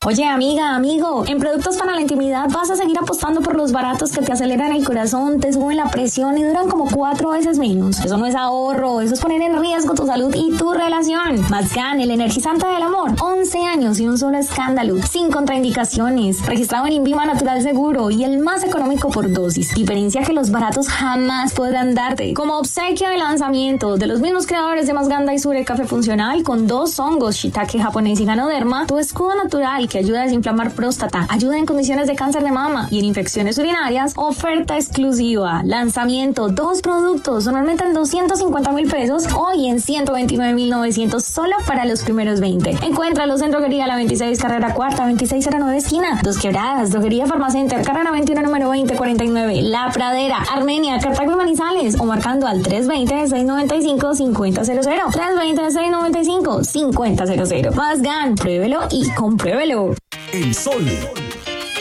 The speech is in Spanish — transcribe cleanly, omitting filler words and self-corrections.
Oye, amiga, amigo, en productos para la intimidad vas a seguir apostando por los baratos que te aceleran el corazón, te suben la presión y duran como 4 veces menos. Eso no es ahorro, eso es poner en riesgo tu salud y tu relación. Mazgan, el energizante del amor. 11 años y un solo escándalo, sin contraindicaciones, registrado en INVIMA Natural Seguro y el más económico por dosis. Diferencia que los baratos jamás podrán darte. Como obsequio de lanzamiento de los mismos creadores de Mazgan Daisure Café Funcional con 2 hongos, shiitake japonés y ganoderma, tu escudo natural que ayuda a desinflamar próstata, ayuda en condiciones de cáncer de mama y en infecciones urinarias. Oferta exclusiva, lanzamiento, 2 productos, normalmente en 250,000 pesos, hoy en 129,900 solo para los primeros 20. Encuéntralos en Droguería La 26, carrera cuarta, 2609 esquina, Dos Quebradas, Droguería Farmacenter, carrera 21, número 2049, La Pradera, Armenia, Cartago y Manizales, o marcando al 320-695-5000, 320-695-5000. Mazgan, pruébelo y compruébelo. El Sol